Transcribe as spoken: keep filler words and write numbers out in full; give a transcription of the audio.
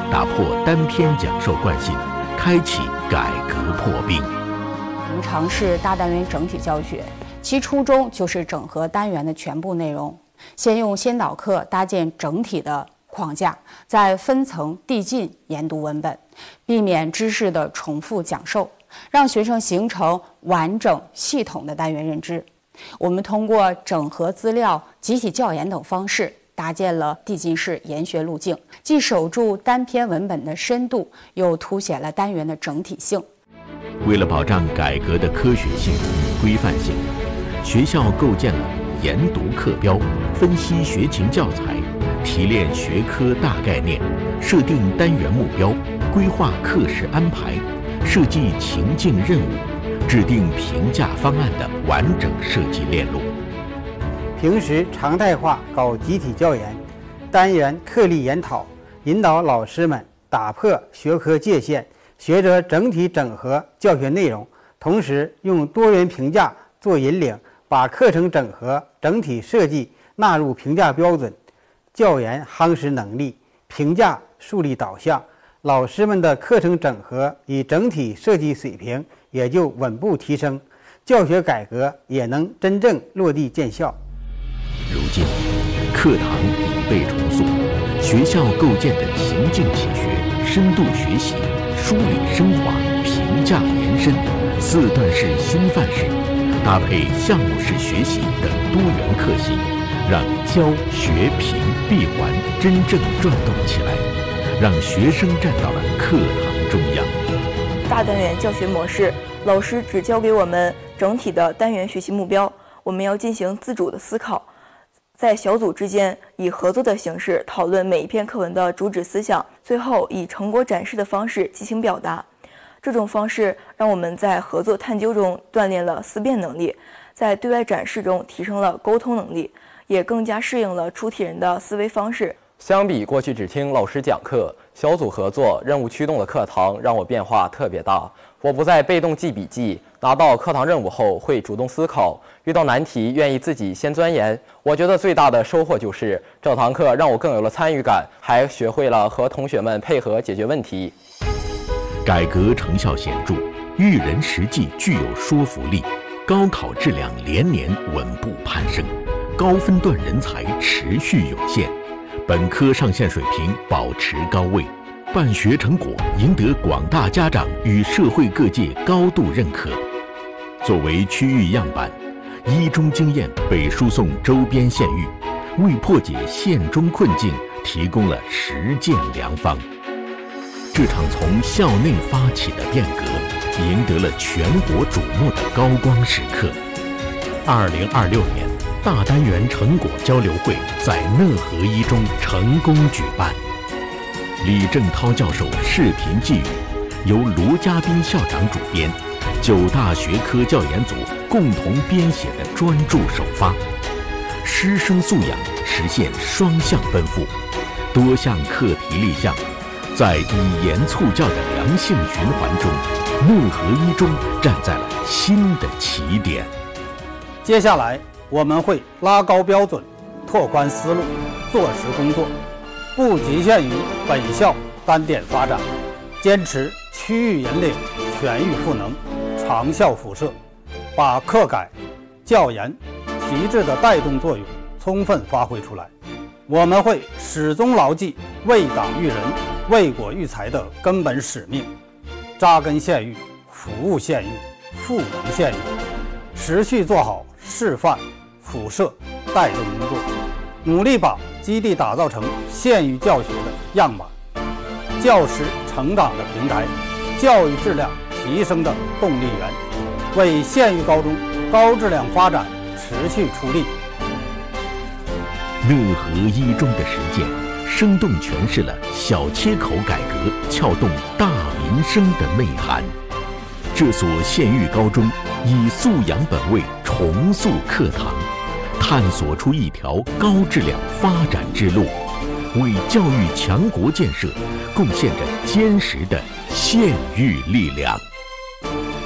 打破单篇讲授惯性，开启改革破冰。 我们尝试大单元整体教学，其初衷就是整合单元的全部内容，先用先导课搭建整体的框架，再分层递进研读文本，避免知识的重复讲授，让学生形成完整系统的单元认知。我们通过整合资料、集体教研等方式，搭建了递进式研学路径，既守住单篇文本的深度，又凸显了单元的整体性。 为了保障改革的科学性与规范性，学校构建了研读课标、分析学情教材、提炼学科大概念、设定单元目标、规划课时安排、设计情境任务、制定评价方案的完整设计链路。 平时常态化搞集体教研，单元课例研讨，引导老师们打破学科界限，学着整体整合教学内容，同时用多元评价做引领，把课程整合整体设计纳入评价标准，教研夯实能力，评价树立导向，老师们的课程整合与整体设计水平也就稳步提升，教学改革也能真正落地见效。 如今，课堂已被重塑，学校构建的情境启学、深度学习、梳理升华、评价延伸、四段式新范式，搭配项目式学习等多元课型，让教学评闭环真正转动起来，让学生站到了课堂中央。 大单元教学模式，老师只教给我们整体的单元学习目标，我们要进行自主的思考，在小组之间以合作的形式讨论每一篇课文的主旨思想，最后以成果展示的方式进行表达。这种方式让我们在合作探究中锻炼了思辨能力，在对外展示中提升了沟通能力，也更加适应了出题人的思维方式。 相比过去只听老师讲课，小组合作、任务驱动的课堂让我变化特别大。我不再被动记笔记，拿到课堂任务后会主动思考，遇到难题愿意自己先钻研。我觉得最大的收获就是这堂课让我更有了参与感，还学会了和同学们配合解决问题。 改革成效显著，育人实际具有说服力，高考质量连年稳步攀升，高分段人才持续涌现，本科上线水平保持高位，办学成果赢得广大家长与社会各界高度认可。作为区域样板，一中经验被输送周边县域，为破解县中困境提供了实践良方。这场从校内发起的变革，赢得了全国瞩目的高光时刻。二零二六年，大单元成果交流会在讷河一中成功举办。李正涛教授视频寄语，由罗家斌校长主编，九大学科教研组共同编写的专著首发，师生素养实现双向奔赴，多项课题立项，在以言促教的良性循环中，讷河一中站在了新的起点。 接下来我们会拉高标准，拓宽思路，做实工作，不局限于本校单点发展，坚持区域引领、全域赋能、长效辐射，把课改、教研、提质的带动作用充分发挥出来。我们会始终牢记为党育人、为国育才的根本使命，扎根县域、服务县域、赋能县域，持续做好示范、辐射、带动工作，努力把基地打造成县域教学的样板，教师成长的平台，教育质量提升的动力源，为县域高中高质量发展持续出力。 讷河一中的实践，生动诠释了小切口改革撬动大民生的内涵。这所县域高中以素养本位重塑课堂，探索出一条高质量发展之路，为教育强国建设贡献着坚实的县域力量。